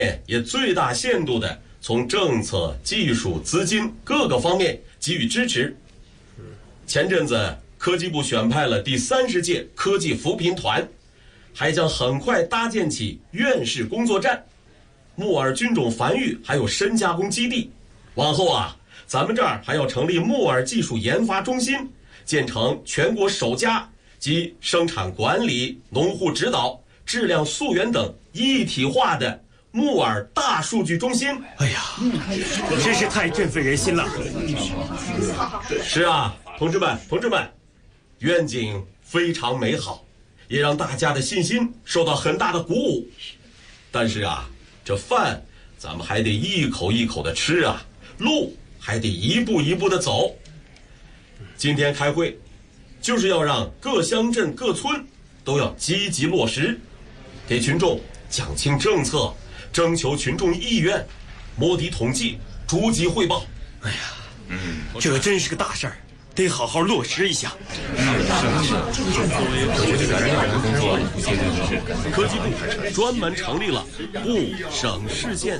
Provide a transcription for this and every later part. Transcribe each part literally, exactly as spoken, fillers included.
也最大限度地从政策、技术、资金各个方面给予支持。前阵子，科技部选派了第三十届科技扶贫团，还将很快搭建起院士工作站、木耳菌种繁育还有深加工基地。往后啊，咱们这儿还要成立木耳技术研发中心，建成全国首家集生产管理、农户指导、质量溯源等一体化的木耳大数据中心。 哎呀，真是太振奋人心了。 是啊，同志们，同志们，愿景非常美好，也让大家的信心受到很大的鼓舞。但是啊，这饭咱们还得一口一口的吃啊，路还得一步一步的走。今天开会，就是要让各乡镇各村都要积极落实，给群众讲清政策，征求群众意愿，摸底统计，逐级汇报。 哎呀，嗯，这真是个大事儿，得好好落实一下。 科技部专门成立了部省市县。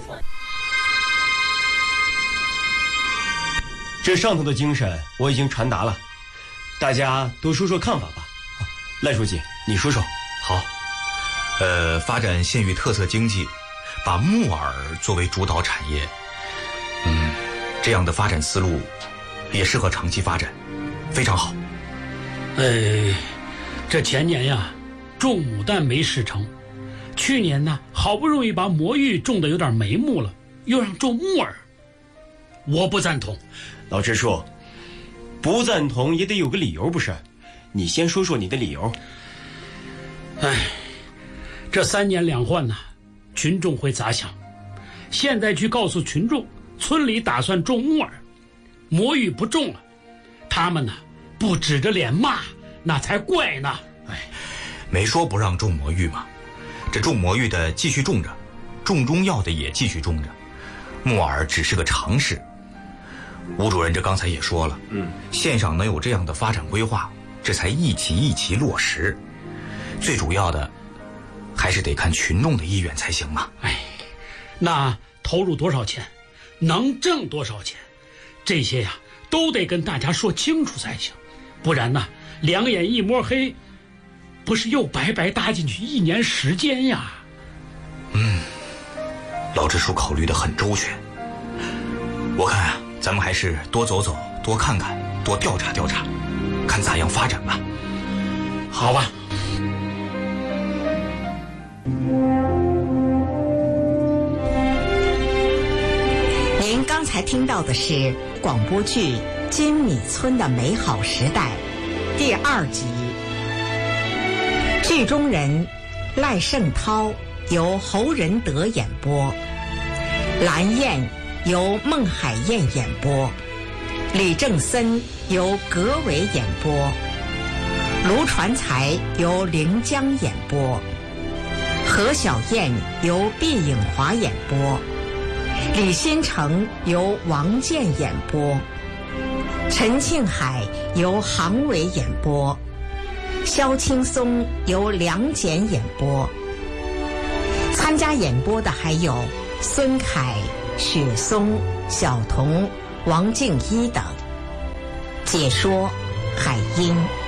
这上头的精神我已经传达了，大家都说说看法吧。赖书记，你说说。 好，呃，发展县域特色经济，把木耳作为主导产业，嗯，这样的发展思路也适合长期发展，非常好。 呃，这前年呀，种牡丹没事成，去年呢，好不容易把魔芋种得有点眉目了，又让种木耳，我不赞同。 老支书，不赞同也得有个理由不是？你先说说你的理由。 哎，这三年两换呐，群众会咋想？现在去告诉群众，村里打算种木耳，魔芋不种了，他们呢不指着脸骂，那才怪呢。 哎，没说不让种魔芋嘛，这种魔芋的继续种着，种中药的也继续种着，木耳只是个尝试。吴主任这刚才也说了，嗯，县上能有这样的发展规划，这才一期一期落实。最主要的还是得看群众的意愿才行嘛。 哎，那投入多少钱，能挣多少钱，这些呀都得跟大家说清楚才行，不然呢，两眼一摸黑，不是又白白搭进去一年时间呀。 嗯，老支书考虑得很周全。我看啊，咱们还是多走走，多看看，多调查调查，看咋样发展吧。 好吧。 您刚才听到的是广播剧《金米村的美好时代》第二集，剧中人赖胜涛由侯仁德演播，蓝燕由孟海燕演播，李正森由葛伟演播，卢传才由凌江演播，何小燕由毕颖华演播，李新成由王健演播，陈庆海由杭伟演播，肖青松由梁简演播。参加演播的还有孙凯、雪松、小童、王静一等。解说海英。